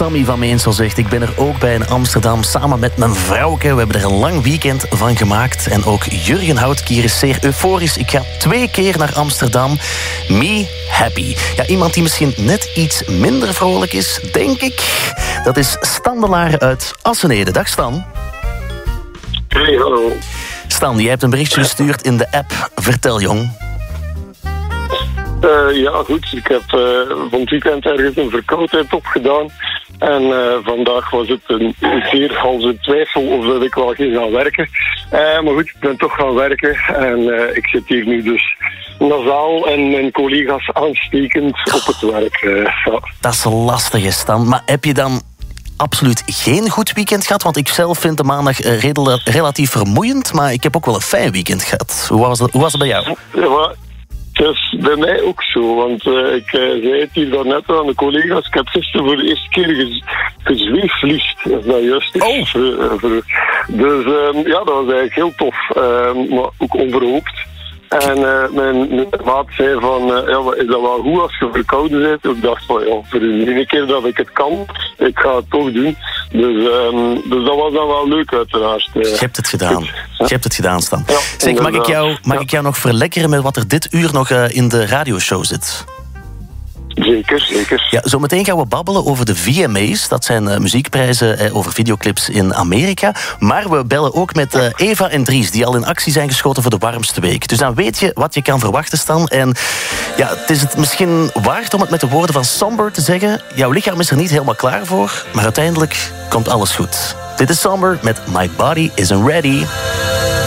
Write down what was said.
Sammy van Meensel zegt... ik ben er ook bij in Amsterdam samen met mijn vrouwke. We hebben er een lang weekend van gemaakt. En ook Jurgen Houtkier is zeer euforisch. Ik ga 2 keer naar Amsterdam. Me happy. Ja, iemand die misschien net iets minder vrolijk is, denk ik... dat is Stan de Laar uit Assenede. Dag Stan. Hey, hallo. Stan, jij hebt een berichtje gestuurd in de app. Vertel, jong. Ja, goed. Ik heb van het weekend ergens een verkoudheid opgedaan. En vandaag was het een zeer halve twijfel of dat ik wel ging gaan werken. Maar goed, ik ben toch gaan werken. En ik zit hier nu dus nasaal en mijn collega's aanstekend op het werk. Ja. Dat is lastig, Stan. Maar heb je dan absoluut geen goed weekend gehad? Want ik zelf vind de maandag relatief vermoeiend. Maar ik heb ook wel een fijn weekend gehad. Hoe was het bij jou? Ja, maar het is bij mij ook zo, want ik zei het hier daarnet aan de collega's. Ik heb gisteren voor de eerste keer gezweefvliest. Is dat juist? Dus ja, dat was eigenlijk heel tof, maar ook onverhoopt. En mijn maat zei van, ja, is dat wel goed als je verkouden bent? Ik dacht van, ja, voor de ene keer dat ik het kan, ik ga het toch doen. Dus dat was dan wel leuk uiteraard. Je hebt het gedaan. Je hebt het gedaan, Stan. Ja, zeg, mag ik jou nog verlekkeren met wat er dit uur nog in de radioshow zit? Zeker. Ja, zometeen gaan we babbelen over de VMA's. Dat zijn muziekprijzen over videoclips in Amerika. Maar we bellen ook met Eva en Dries, die al in actie zijn geschoten voor de warmste week. Dus dan weet je wat je kan verwachten, Stan. En ja, het is het misschien waard om het met de woorden van Somber te zeggen. Jouw lichaam is er niet helemaal klaar voor, maar uiteindelijk komt alles goed. Dit is Somber met My Body Isn't Ready.